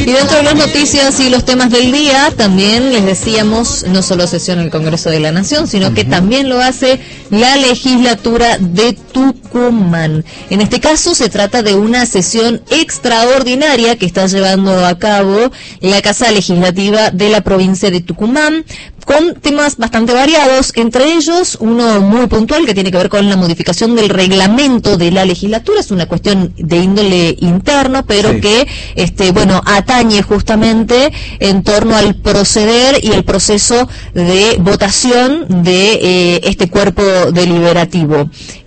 Y dentro de las noticias y los temas del día, también les decíamos, no solo sesión el Congreso de la Nación, sino que también lo hace la legislatura de Tucumán. En este caso se trata de una sesión extraordinaria que está llevando a cabo la Casa Legislativa de la provincia de Tucumán, con temas bastante variados, entre ellos uno muy puntual que tiene que ver con la modificación del reglamento de la legislatura. Es una cuestión de índole interno, pero que atañe justamente en torno al proceder y el proceso de votación de este cuerpo deliberativo.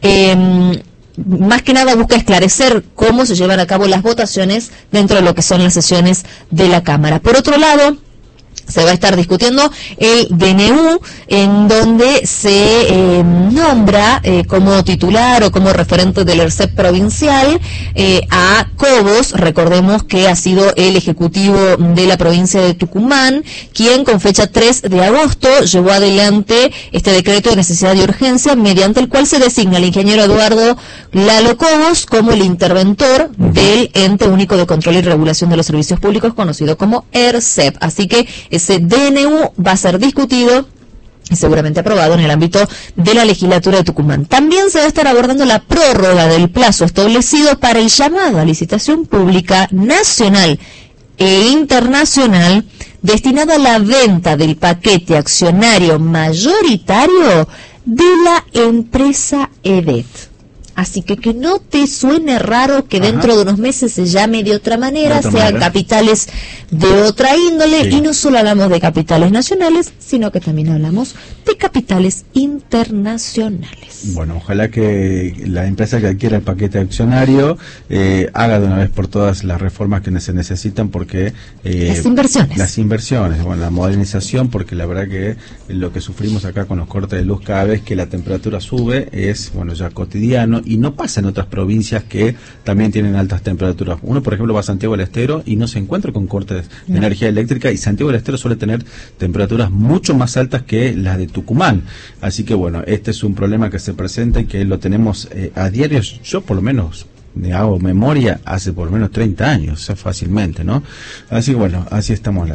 Más que nada busca esclarecer cómo se llevan a cabo las votaciones dentro de lo que son las sesiones de la Cámara. Por otro lado, se va a estar discutiendo el DNU, en donde se nombra como titular o como referente del ERCEP provincial a Cobos. Recordemos que ha sido el ejecutivo de la provincia de Tucumán quien con fecha 3 de agosto llevó adelante este decreto de necesidad y urgencia, mediante el cual se designa al ingeniero Eduardo Lalo Cobos como el interventor del Ente Único de Control y Regulación de los Servicios Públicos, conocido como ERCEP. Así que ese DNU va a ser discutido y seguramente aprobado en el ámbito de la legislatura de Tucumán. También se va a estar abordando la prórroga del plazo establecido para el llamado a licitación pública nacional e internacional destinado a la venta del paquete accionario mayoritario de la empresa EDET. Así que no te suene raro que dentro de unos meses se llame de otra manera, sean capitales de otra índole, y no solo hablamos de capitales nacionales, sino que también hablamos de capitales internacionales. Bueno, ojalá que la empresa que adquiera el paquete accionario haga de una vez por todas las reformas que se necesitan, porque las inversiones, bueno, la modernización, porque la verdad que lo que sufrimos acá con los cortes de luz cada vez que la temperatura sube es, bueno, ya cotidiano, y no pasa en otras provincias que también tienen altas temperaturas. Uno, por ejemplo, va a Santiago del Estero y no se encuentra con cortes de energía eléctrica, y Santiago del Estero suele tener temperaturas mucho más altas que las de Tucumán. Así que bueno, este es un problema que se presenta y que lo tenemos a diario. Yo por lo menos me hago memoria hace por lo menos 30 años, fácilmente, ¿no? Así que bueno, así estamos.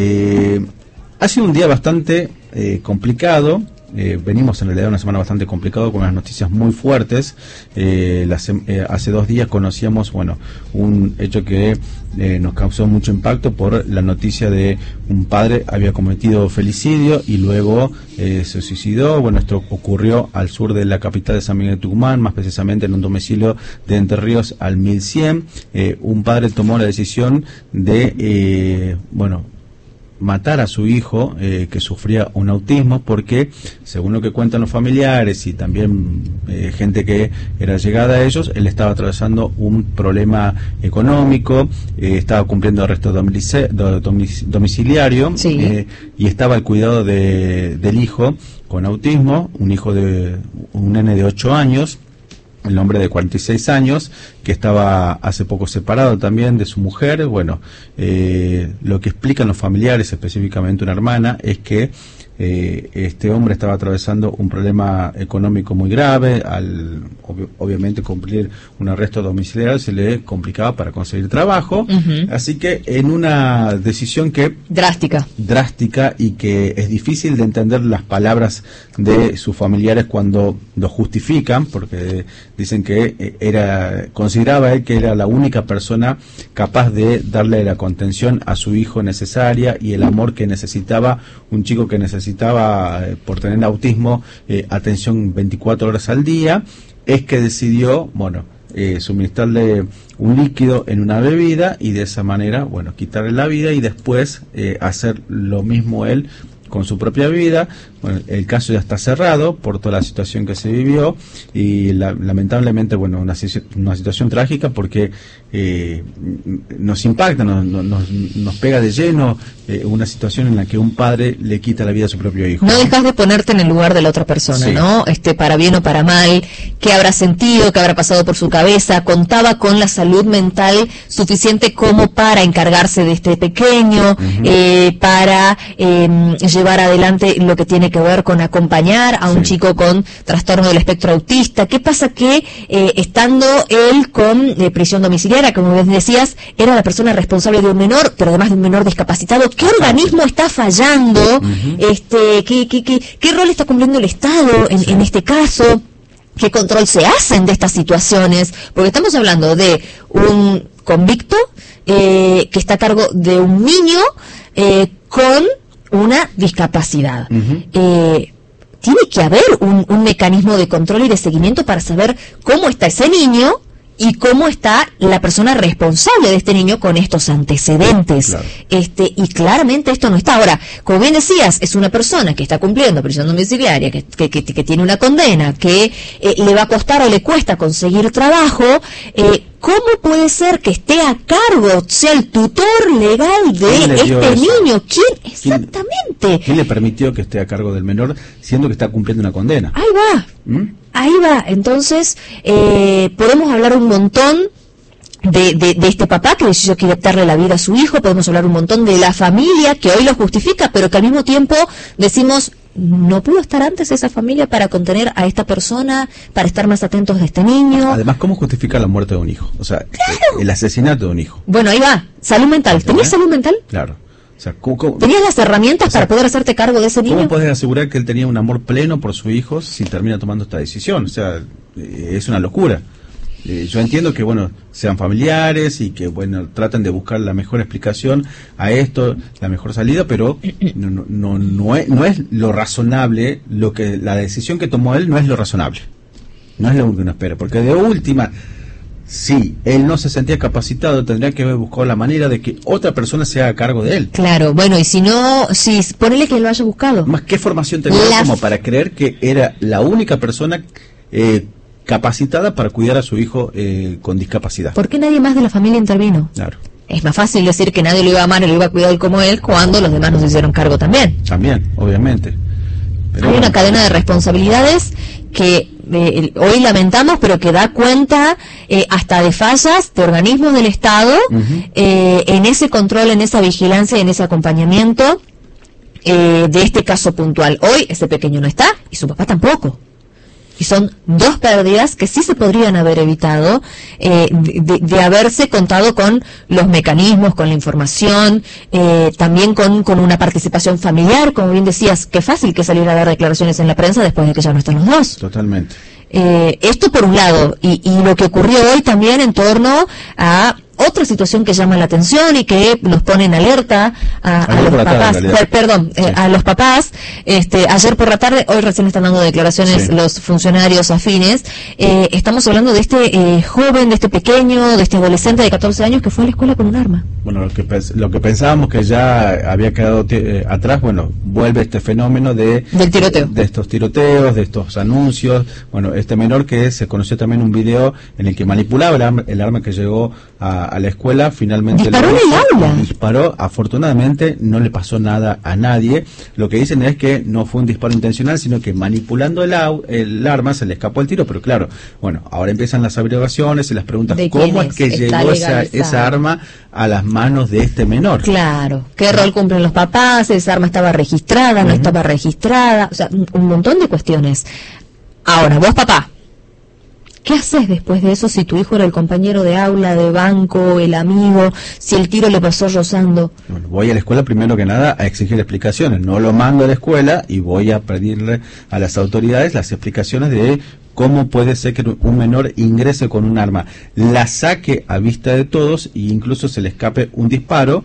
Ha sido un día bastante complicado. Venimos en realidad una semana bastante complicada, con unas noticias muy fuertes. Hace 2 días conocíamos, bueno, un hecho que nos causó mucho impacto por la noticia de un padre había cometido felicidio y luego se suicidó. Bueno, esto ocurrió al sur de la capital de San Miguel de Tucumán, más precisamente en un domicilio de Entre Ríos al 1100. Un padre tomó la decisión de, matar a su hijo, que sufría un autismo, porque según lo que cuentan los familiares y también gente que era llegada a ellos, él estaba atravesando un problema económico, estaba cumpliendo arresto domiciliario, y estaba al cuidado del hijo con autismo, un nene de 8 años, el hombre de 46 años, que estaba hace poco separado también de su mujer. Bueno, lo que explican los familiares, específicamente una hermana, es que este hombre estaba atravesando un problema económico muy grave. Al obviamente cumplir un arresto domiciliario se le complicaba para conseguir trabajo, así que en una decisión que drástica y que es difícil de entender las palabras de sus familiares cuando lo justifican, porque dicen que consideraba él que era la única persona capaz de darle la contención a su hijo necesaria y el amor que necesitaba un chico que necesitaba, por tener autismo, atención 24 horas al día. Es que decidió, suministrarle un líquido en una bebida y de esa manera, quitarle la vida y después hacer lo mismo él con su propia vida. Bueno, el caso ya está cerrado por toda la situación que se vivió y lamentablemente, una situación trágica, porque nos impacta, nos pega de lleno una situación en la que un padre le quita la vida a su propio hijo. No dejas de ponerte en el lugar de la otra persona, ¿no? Para bien o para mal, qué habrá sentido, qué habrá pasado por su cabeza. Contaba con la salud mental suficiente como para encargarse de este pequeño, para llevar adelante lo que tiene tiene que ver con acompañar a un chico con trastorno del espectro autista? ¿Qué pasa que estando él con prisión domiciliaria, como bien decías, era la persona responsable de un menor, pero además de un menor discapacitado? ¿Qué organismo está fallando? ¿Qué rol está cumpliendo el Estado en este caso? ¿Qué control se hacen de estas situaciones? Porque estamos hablando de un convicto que está a cargo de un niño con una discapacidad. Tiene que haber un mecanismo de control y de seguimiento para saber cómo está ese niño y cómo está la persona responsable de este niño con estos antecedentes. Claro. Y claramente esto no está. Ahora, como bien decías, es una persona que está cumpliendo prisión domiciliaria, que tiene una condena, que le va a costar o le cuesta conseguir trabajo. ¿Cómo puede ser que esté a cargo, sea el tutor legal de este niño? ¿Quién exactamente? ¿Quién le permitió que esté a cargo del menor, siendo que está cumpliendo una condena? Ahí va. Ahí va. Entonces, podemos hablar un montón de este papá que decidió quitarle la vida a su hijo, podemos hablar un montón de la familia que hoy lo justifica, pero que al mismo tiempo decimos, no pudo estar antes esa familia para contener a esta persona, para estar más atentos de este niño. Además, ¿cómo justifica la muerte de un hijo? O sea, claro, el asesinato de un hijo. Bueno, ahí va. Salud mental. ¿Tenías salud mental? Claro. O sea, ¿tenías las herramientas para poder hacerte cargo de ese niño? ¿Cómo puedes asegurar que él tenía un amor pleno por su hijo si termina tomando esta decisión? O sea, es una locura. Yo entiendo que, bueno, sean familiares y que, bueno, traten de buscar la mejor explicación a esto, la mejor salida, pero no es lo razonable, la decisión que tomó él no es lo razonable. No es lo que uno espera, porque de última, si él no se sentía capacitado, tendría que haber buscado la manera de que otra persona se haga cargo de él. Claro, bueno, y si no, ponele que lo haya buscado. Más, ¿qué formación tenía como para creer que era la única persona capacitada para cuidar a su hijo con discapacidad? ¿Por qué nadie más de la familia intervino? Claro. Es más fácil decir que nadie lo iba a amar y lo iba a cuidar como él cuando los demás nos hicieron cargo también. También, obviamente. Pero hay una cadena de responsabilidades que hoy lamentamos, pero que da cuenta hasta de fallas de organismos del Estado en ese control, en esa vigilancia y en ese acompañamiento de este caso puntual. Hoy ese pequeño no está y su papá tampoco. Y son dos pérdidas que sí se podrían haber evitado de haberse contado con los mecanismos, con la información, también con una participación familiar, como bien decías, qué fácil que salir a dar declaraciones en la prensa después de que ya no están los dos. Totalmente. Esto por un lado, y lo que ocurrió hoy también en torno a otra situación que llama la atención y que nos pone en alerta a los papás, a los papás. Ayer por la tarde, hoy recién están dando declaraciones los funcionarios afines. Estamos hablando de este joven, de este pequeño, de este adolescente de 14 años que fue a la escuela con un arma. Bueno, lo que pensábamos que ya había quedado atrás, bueno, vuelve este fenómeno del tiroteo, de estos tiroteos, de estos anuncios. Bueno, este menor que se conoció también un video en el que manipulaba el arma que llegó a la escuela, finalmente disparó en el aula. Disparó, afortunadamente no le pasó nada a nadie. Lo que dicen es que no fue un disparo intencional, sino que manipulando el arma se le escapó el tiro, pero claro, bueno, ahora empiezan las averiguaciones y las preguntas, ¿cómo es que llegó esa arma a las manos de este menor? Claro, ¿qué rol cumplen los papás? ¿Esa arma estaba registrada, no estaba registrada? O sea, un montón de cuestiones. Ahora, vos papá, ¿qué haces después de eso si tu hijo era el compañero de aula, de banco, el amigo, si el tiro le pasó rozando? Bueno, voy a la escuela primero que nada a exigir explicaciones, no lo mando a la escuela y voy a pedirle a las autoridades las explicaciones de cómo puede ser que un menor ingrese con un arma, la saque a vista de todos e incluso se le escape un disparo.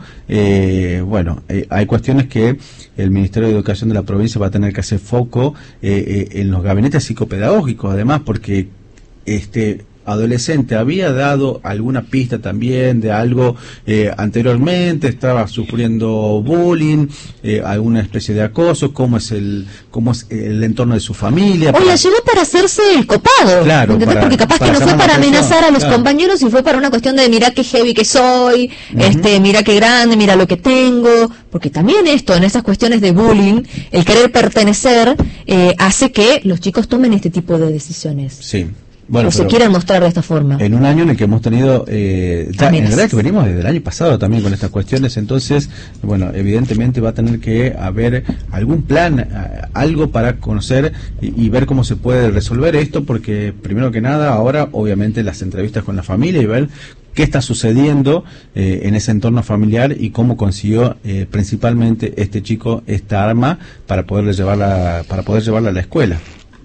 Hay cuestiones que el Ministerio de Educación de la provincia va a tener que hacer foco en los gabinetes psicopedagógicos, además, porque este adolescente había dado alguna pista también de algo anteriormente, estaba sufriendo bullying, alguna especie de acoso, cómo es el entorno de su familia. Oye, llegó para hacerse el copado, claro, porque capaz que no fue para amenazar a los compañeros y fue para una cuestión de mira qué heavy que soy, mira qué grande, mira lo que tengo, porque también esto, en esas cuestiones de bullying, el querer pertenecer hace que los chicos tomen este tipo de decisiones. Sí. bueno, o se quieren mostrar de esta forma. En un año en el que hemos tenido, en realidad que venimos desde el año pasado también con estas cuestiones, entonces, bueno, evidentemente va a tener que haber algún plan, algo para conocer y ver cómo se puede resolver esto, porque primero que nada, ahora obviamente las entrevistas con la familia y ver qué está sucediendo en ese entorno familiar y cómo consiguió principalmente este chico esta arma para poder llevarla a la escuela.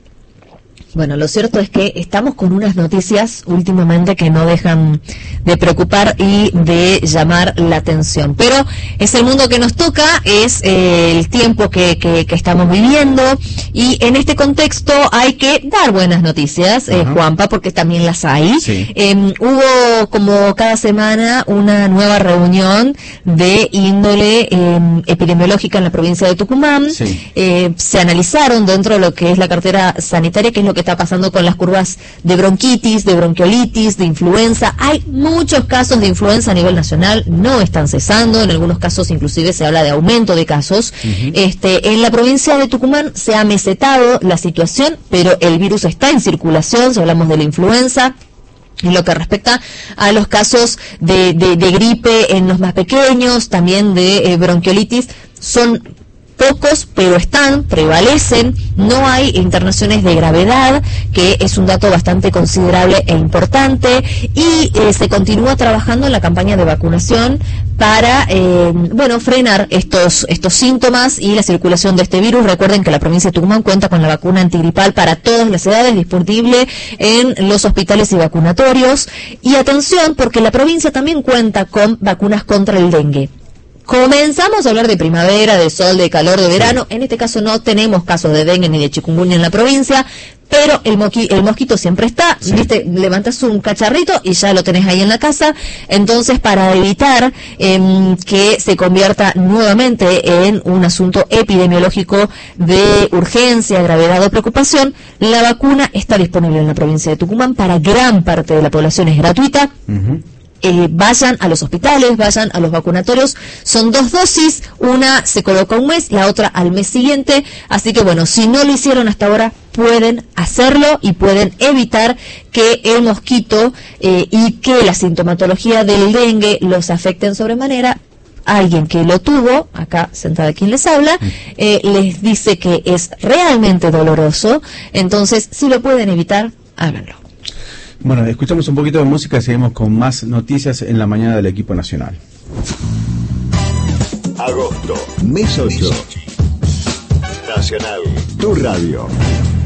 Bueno, lo cierto es que estamos con unas noticias últimamente que no dejan de preocupar y de llamar la atención. Pero es el mundo que nos toca, es el tiempo que estamos viviendo, y en este contexto hay que dar buenas noticias, Juanpa, porque también las hay. Sí. Hubo como cada semana una nueva reunión de índole epidemiológica en la provincia de Tucumán. Sí. Se analizaron dentro de lo que es la cartera sanitaria, que es lo que está pasando con las curvas de bronquitis, de bronquiolitis, de influenza. Hay muchos casos de influenza a nivel nacional, no están cesando, en algunos casos inclusive se habla de aumento de casos. En la provincia de Tucumán se ha mesetado la situación, pero el virus está en circulación, si hablamos de la influenza. En lo que respecta a los casos de gripe en los más pequeños, también de bronquiolitis, son pocos, pero prevalecen, no hay internaciones de gravedad, que es un dato bastante considerable e importante, y se continúa trabajando en la campaña de vacunación para, frenar estos síntomas y la circulación de este virus. Recuerden que la provincia de Tucumán cuenta con la vacuna antigripal para todas las edades, disponible en los hospitales y vacunatorios. Y atención, porque la provincia también cuenta con vacunas contra el dengue. Comenzamos a hablar de primavera, de sol, de calor, de verano. En este caso no tenemos casos de dengue ni de chikungunya en la provincia, pero el mosquito siempre está. Sí. ¿Viste? Levantas un cacharrito y ya lo tenés ahí en la casa. Entonces, para evitar que se convierta nuevamente en un asunto epidemiológico de urgencia, gravedad o preocupación, la vacuna está disponible en la provincia de Tucumán para gran parte de la población, es gratuita. Vayan a los hospitales, vayan a los vacunatorios, son 2 dosis, una se coloca un mes, la otra al mes siguiente, así que bueno, si no lo hicieron hasta ahora, pueden hacerlo y pueden evitar que el mosquito y que la sintomatología del dengue los afecten sobremanera. Alguien que lo tuvo, acá sentada quien les habla, les dice que es realmente doloroso, entonces si lo pueden evitar, háganlo. Bueno, escuchamos un poquito de música y seguimos con más noticias en la mañana del equipo nacional. Agosto, mes 8. Nacional, tu radio.